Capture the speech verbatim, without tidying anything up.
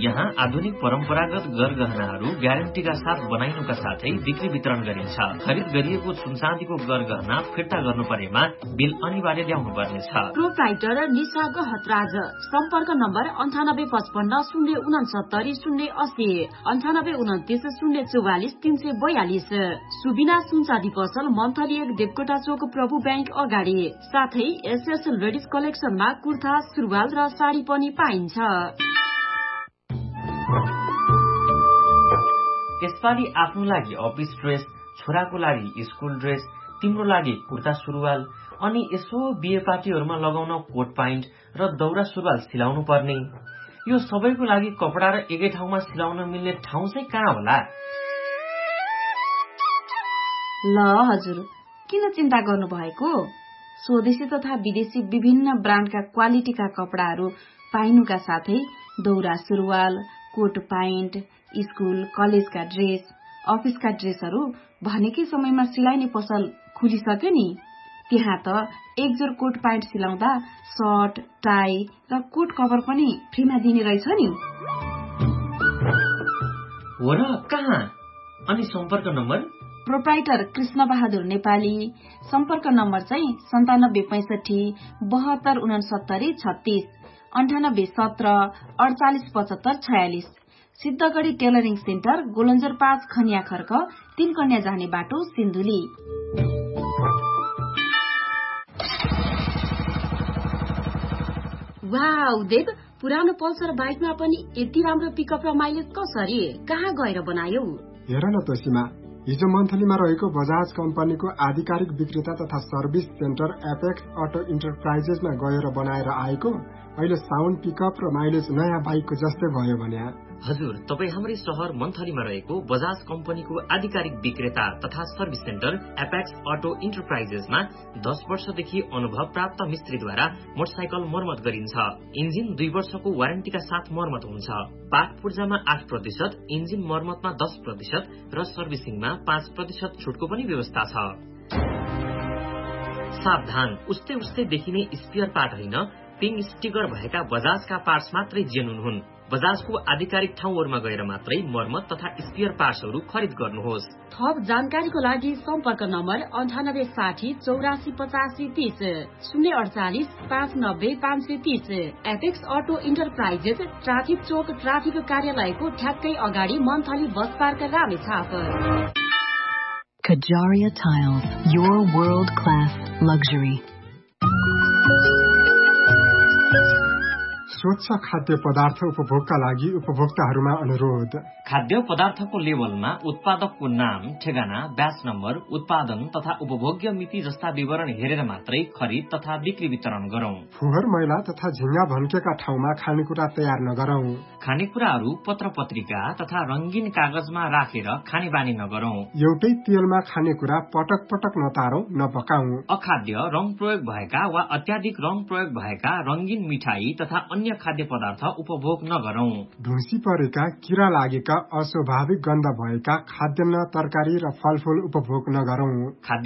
यहाँ आधुनिक परम्परागत गरगहनाहरू ग्यारेन्टीका साथ बनाइनुका साथै बिक्री वितरण गरिन्छ। खरिद गरिएको सुनचाँदीको गरगहना फिर्ता गर्नु परेमा बिल अनिवार्य ल्याउनु पर्नेछ। प्रोप्राइटर निशा गहतराज, सम्पर्क नम्बर अन्ठानब्बे पचपन्न शून्य उनसत्तरी शून्य अस्सी अन्ठानब्बे उन्तिस शून्य चौवालिस तीन सय बयालिस। सुबिना सुनचाँदी पसल मन्थली एक देवकोटा चोक प्रभु ब्याङ्क अगाडि। साथै एसएस लेडिज कलेक्सनमा कुर्ता, सुरुवाल र साडी पनि पाइन्छ। यसपालि आफ्नो लागि अफिस ड्रेस, छोराको लागि स्कुल ड्रेस, तिम्रो लागि कुर्ता सुरुवाल अनि यसो बिहे पार्टीहरूमा लगाउन कोट प्यान्ट र दौरा सुरुवाल सिलाउनु पर्ने। यो सबैको लागि कपडा र एकै ठाउँमा सिलाउन मिल्ने ठाउँ चाहिँ कहाँ होला? ल हजुर, किन चिन्ता गर्नु भएको? स्वदेशी तथा विदेशी विभिन्न ब्रान्डका क्वालिटीका कपडाहरू पाइनुका साथै दौरा सुरुवाल, कोट प्यान्ट, स्कुल कलेजका ड्रेस, अफिसका ड्रेसहरू भनेकै समयमा सिलाइने पसल खुलिसक्यो नि। त्यहाँ त एक जोर कोट प्यान्ट सिलाउँदा सर्ट, टाई र कोट कभर पनि फ्रीमा दिने रहेछ नि। हो र, कहाँ? अनि सम्पर्क नम्बर? प्रोप्राइटर कृष्ण बहादुर नेपाली, सम्पर्क नम्बर चाहिँ सन्तानब्बे पैंसठी बहत्तर उनसत्तरी छत्तीस अन्ठानब्बे सत्र अडचालिस पचहत्तर छयालिस। सिद्धगढ़ी टेलरिङ सेन्टर, गोलन्जर पाँच खनिया खर्क, तीन कन्या जाने बाटो, सिन्धुली। वाउ देव, पुरानो पल्सर बाइकमा पनि यति राम्रो पिकअप र माइलेज कसरी? कहाँ गएर बनायौ? हेर न त सीमा, हिजो मन्थलीमा रहेको बजाज कम्पनीको आधिकारिक विक्रेता तथा सर्भिस सेन्टर एपेक्स अटो इन्टरप्राइजेसमा गएर बनाएर आएको। अहिले साउन्ड पिकअप र माइलेज नयाँ बाइकको जस्तै भयो भने। हजुर, तपाईँ हाम्रै शहर मन्थलीमा रहेको बजाज कम्पनीको आधिकारिक विक्रेता तथा सर्भिस सेन्टर एपेक्स अटो इन्टरप्राइजेसमा दस वर्षदेखि अनुभव प्राप्त मिस्त्रीद्वारा मोटरसाइकल मर्मत गरिन्छ। इन्जिन दुई वर्षको वारेन्टीका साथ मर्मत हुन्छ। पार्ट पूर्जामा आठ प्रतिशत, इन्जिन मर्मतमा दस प्रतिशत र सर्भिसिङमा पाँच प्रतिशत छुटको पनि व्यवस्था छ। सावधान, उस्तै उस्तै देखिने स्पियर पार्ट होइन, पिङ स्टिकर भएका बजाजका पार्ट्स मात्रै जेनुन हुन्। बजाजको आधिकारिक ठाउँहरूमा गएर मात्रै मर्मत तथा स्पियर पार्ट्सहरू खरिद गर्नुहोस्। थप जानकारीको लागि सम्पर्क नम्बर अन्ठानब्बे साठी चौरासी पचासी तीस शून्य अडचालिस पाँच नब्बे पाँच सय तीस। एपेक्स अटो इन्टरप्राइजेस, ट्राफिक चोक, ट्राफिक कार्यालयको ठ्याक्कै अगाडि, monthly bus park, Ramechhap. Kajaria Tiles, your world-class luxury. स्वच्छ खाद्य पदार्थ उपभोगका लागि उपभोक्ताहरूमा अनुरोध। खाद्य पदार्थको लेबलमा उत्पादकको नाम, ठेगाना, ब्याच नम्बर, उत्पादन तथा उपभोग्य मिति जस्ता विवरण हेरेर मात्रै खरिद तथा बिक्री वितरण गरौं। फोहोर मैला तथा झिंगा भन्केका ठाउँमा खानेकुरा तयार नगरौं। खानेकुराहरू पत्र पत्रिका तथा रंगीन कागजमा राखेर खाने बानी नगरौं। एउटै तेलमा खानेकुरा पटक पटक नतारौं, नपकाऊ। अखाद्य, रंग प्रयोग भएका वा अत्याधिक रंग प्रयोग भएका रंगीन मिठाई तथा अन्य खाद्य पदार्थ उपभोग नगरौं। ढुसी परेका, किरा लागेका, अस्वाभाविक गन्ध भएका खाद्यान्न, तरकारी र फलफूल उपभोग नगरौं।